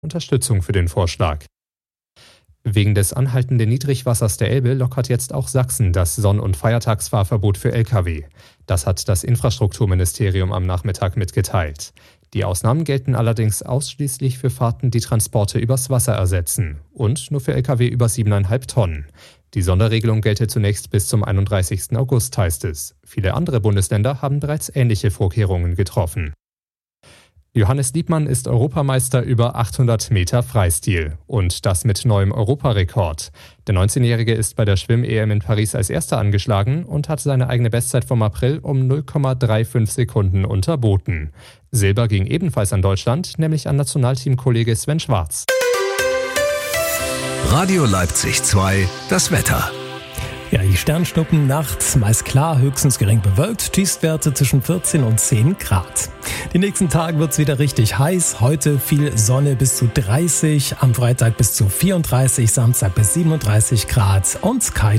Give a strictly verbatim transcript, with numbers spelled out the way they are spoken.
Unterstützung für den Vorschlag. Wegen des anhaltenden Niedrigwassers der Elbe lockert jetzt auch Sachsen das Sonn- und Feiertagsfahrverbot für L K W. Das hat das Infrastrukturministerium am Nachmittag mitgeteilt. Die Ausnahmen gelten allerdings ausschließlich für Fahrten, die Transporte übers Wasser ersetzen und nur für L K W über siebeneinhalb Tonnen. Die Sonderregelung gelte zunächst bis zum einunddreißigsten August, heißt es. Viele andere Bundesländer haben bereits ähnliche Vorkehrungen getroffen. Johannes Liebmann ist Europameister über achthundert Meter Freistil und das mit neuem Europarekord. Der neunzehnjährige ist bei der Schwimm-E M in Paris als Erster angeschlagen und hat seine eigene Bestzeit vom April um null Komma fünfunddreißig Sekunden unterboten. Silber ging ebenfalls an Deutschland, nämlich an Nationalteamkollege Sven Schwarz. Radio Leipzig zwei, das Wetter. Ja, die Sternschnuppen nachts meist klar, höchstens gering bewölkt, Tiefstwerte zwischen vierzehn und zehn Grad. Die nächsten Tage wird's wieder richtig heiß, heute viel Sonne bis zu dreißig, am Freitag bis zu vierunddreißig, Samstag bis siebenunddreißig Grad und kein